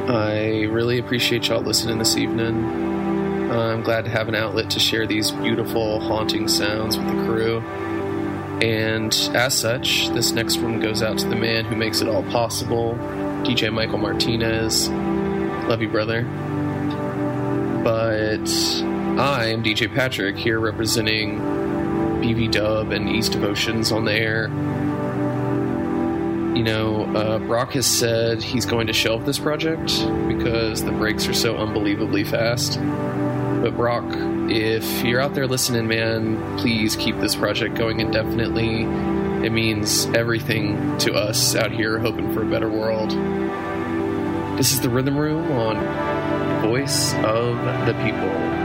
I really appreciate y'all listening this evening. I'm glad to have an outlet to share these beautiful, haunting sounds with the crew. And as such, this next one goes out to the man who makes it all possible, DJ Michael Martinez. Love you, brother. But I am DJ Patrick, here representing BV Dub and East Devotions on the air. You know, Brock has said he's going to shelve this project because the breaks are so unbelievably fast. But Brock, if you're out there listening, man, please keep this project going indefinitely. It means everything to us out here hoping for a better world. This is the Rhythm Room on Voice of the People.